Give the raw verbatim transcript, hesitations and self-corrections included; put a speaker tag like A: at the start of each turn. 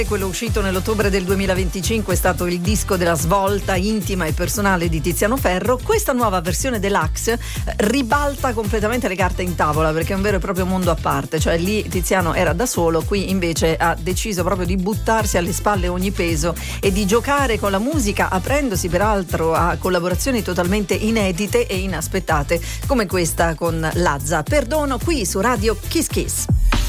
A: Quello uscito nell'ottobre del duemilaventicinque è stato il disco della svolta intima e personale di Tiziano Ferro. Questa nuova versione deluxe ribalta completamente le carte in tavola, perché è un vero e proprio mondo a parte, cioè lì Tiziano era da solo, qui invece ha deciso proprio di buttarsi alle spalle ogni peso e di giocare con la musica, aprendosi peraltro a collaborazioni totalmente inedite e inaspettate come questa con Lazza. Perdono, qui su Radio Kiss Kiss.